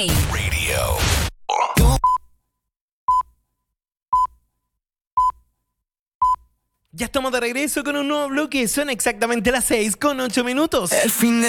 Radio. Ya estamos de regreso con un nuevo bloque. Son exactamente las 6:08. El fin de